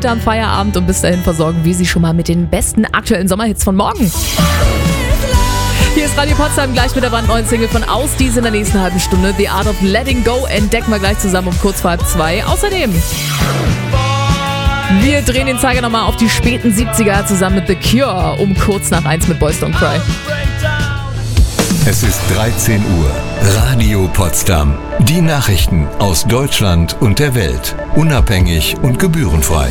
am Feierabend und bis dahin versorgen wir Sie schon mal mit den besten aktuellen Sommerhits von morgen. Hier ist Radio Potsdam gleich mit der brandneuen Single von Ausdies in der nächsten halben Stunde. The Art of Letting Go entdecken wir gleich zusammen um kurz vor 2. Außerdem, wir drehen den Zeiger nochmal auf die späten 70er zusammen mit The Cure um kurz nach 1 mit Boys Don't Cry. Es ist 13 Uhr. Radio Potsdam. Die Nachrichten aus Deutschland und der Welt. Unabhängig und gebührenfrei.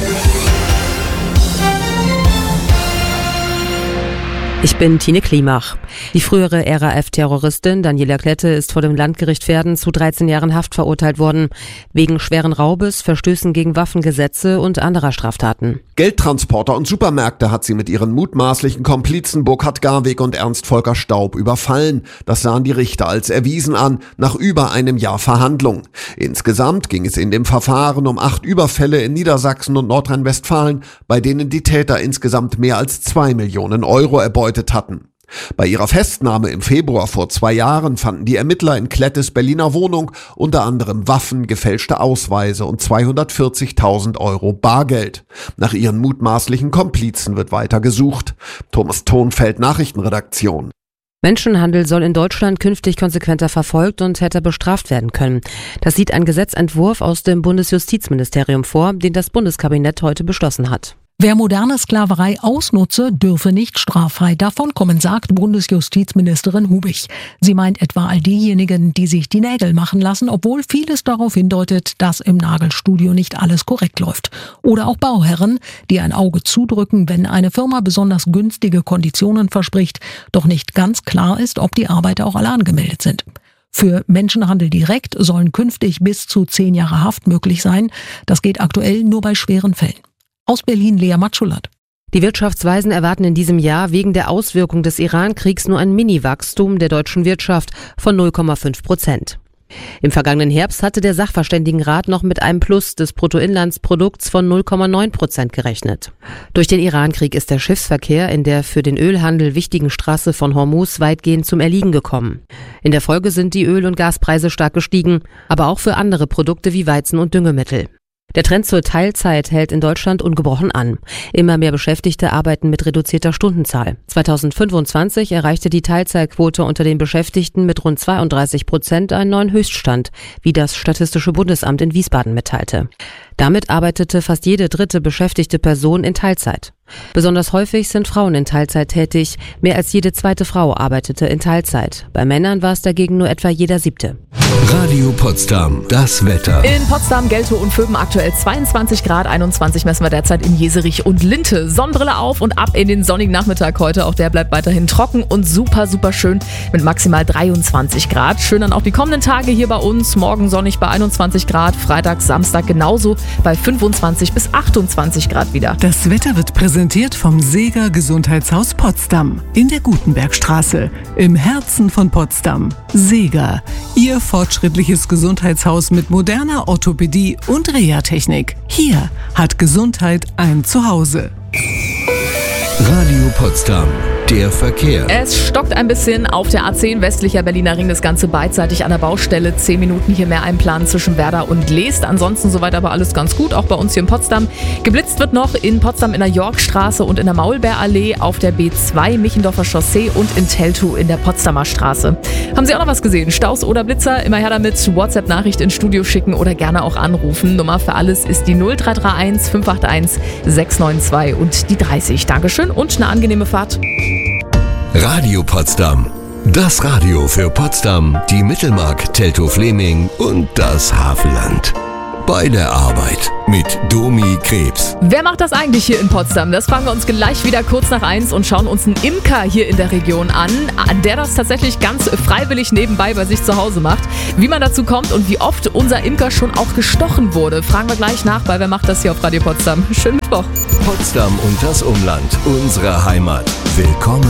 Ich bin Tine Klimach. Die frühere RAF-Terroristin Daniela Klette ist vor dem Landgericht Verden zu 13 Jahren Haft verurteilt worden, wegen schweren Raubes, Verstößen gegen Waffengesetze und anderer Straftaten. Geldtransporter und Supermärkte hat sie mit ihren mutmaßlichen Komplizen Burkhard Garweg und Ernst Volker Staub überfallen. Das sahen die Richter als erwiesen an, nach über einem Jahr Verhandlung. Insgesamt ging es in dem Verfahren um 8 Überfälle in Niedersachsen und Nordrhein-Westfalen, bei denen die Täter insgesamt mehr als 2 Millionen Euro erbeutet hatten. Bei ihrer Festnahme im Februar vor 2 Jahren fanden die Ermittler in Klettes Berliner Wohnung unter anderem Waffen, gefälschte Ausweise und 240.000 Euro Bargeld. Nach ihren mutmaßlichen Komplizen wird weiter gesucht. Thomas Thonfeld, Nachrichtenredaktion. Menschenhandel soll in Deutschland künftig konsequenter verfolgt und hätte bestraft werden können. Das sieht ein Gesetzentwurf aus dem Bundesjustizministerium vor, den das Bundeskabinett heute beschlossen hat. Wer moderne Sklaverei ausnutze, dürfe nicht straffrei davonkommen, sagt Bundesjustizministerin Hubich. Sie meint etwa all diejenigen, die sich die Nägel machen lassen, obwohl vieles darauf hindeutet, dass im Nagelstudio nicht alles korrekt läuft. Oder auch Bauherren, die ein Auge zudrücken, wenn eine Firma besonders günstige Konditionen verspricht, doch nicht ganz klar ist, ob die Arbeiter auch alle angemeldet sind. Für Menschenhandel direkt sollen künftig bis zu 10 Jahre Haft möglich sein. Das geht aktuell nur bei schweren Fällen. Aus Berlin, Lea Matschulat. Die Wirtschaftsweisen erwarten in diesem Jahr wegen der Auswirkung des Iran-Kriegs nur ein Mini-Wachstum der deutschen Wirtschaft von 0,5%. Im vergangenen Herbst hatte der Sachverständigenrat noch mit einem Plus des Bruttoinlandsprodukts von 0,9% gerechnet. Durch den Iran-Krieg ist der Schiffsverkehr in der für den Ölhandel wichtigen Straße von Hormuz weitgehend zum Erliegen gekommen. In der Folge sind die Öl- und Gaspreise stark gestiegen, aber auch für andere Produkte wie Weizen und Düngemittel. Der Trend zur Teilzeit hält in Deutschland ungebrochen an. Immer mehr Beschäftigte arbeiten mit reduzierter Stundenzahl. 2025 erreichte die Teilzeitquote unter den Beschäftigten mit rund 32% einen neuen Höchststand, wie das Statistische Bundesamt in Wiesbaden mitteilte. Damit arbeitete fast jede dritte beschäftigte Person in Teilzeit. Besonders häufig sind Frauen in Teilzeit tätig. Mehr als jede zweite Frau arbeitete in Teilzeit. Bei Männern war es dagegen nur etwa jeder 7. Radio Potsdam, das Wetter. In Potsdam, Geltow und Vöben aktuell 22 Grad, 21 messen wir derzeit in Jeserich und Linte. Sonnenbrille auf und ab in den sonnigen Nachmittag heute. Auch der bleibt weiterhin trocken und super, super schön mit maximal 23 Grad. Schön dann auch die kommenden Tage hier bei uns. Morgen sonnig bei 21 Grad, Freitag, Samstag genauso bei 25 bis 28 Grad wieder. Das Wetter wird präsentiert vom Seeger Gesundheitshaus Potsdam in der Gutenbergstraße, im Herzen von Potsdam. Seeger, Ihr fortschrittliches Gesundheitshaus mit moderner Orthopädie und Reha-Technik. Hier hat Gesundheit ein Zuhause. Radio Potsdam, der Verkehr. Es stockt ein bisschen auf der A10 westlicher Berliner Ring, das Ganze beidseitig an der Baustelle. 10 Minuten hier mehr einplanen zwischen Werder und Leest. Ansonsten soweit aber alles ganz gut, auch bei uns hier in Potsdam. Geblitzt wird noch in Potsdam in der Yorkstraße und in der Maulbeerallee, auf der B2 Michendorfer Chaussee und in Teltow in der Potsdamer Straße. Haben Sie auch noch was gesehen? Staus oder Blitzer? Immer her damit. WhatsApp-Nachricht ins Studio schicken oder gerne auch anrufen. Nummer für alles ist die 0331 581 692 und die 30. Dankeschön und eine angenehme Fahrt. Radio Potsdam. Das Radio für Potsdam, die Mittelmark, Teltow-Fleming und das Havelland. Bei der Arbeit mit Domi Krebs. Wer macht das eigentlich hier in Potsdam? Das fragen wir uns gleich wieder kurz nach 1 und schauen uns einen Imker hier in der Region an, der das tatsächlich ganz freiwillig nebenbei bei sich zu Hause macht. Wie man dazu kommt und wie oft unser Imker schon auch gestochen wurde, fragen wir gleich nach bei Wer macht das hier auf Radio Potsdam. Schönen Mittwoch. Potsdam und das Umland, unsere Heimat. Willkommen